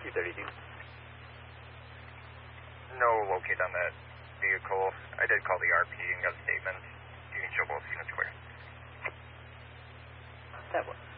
232. No locate on that vehicle. I did call the RP and got a statement. You can show both units clear. That one.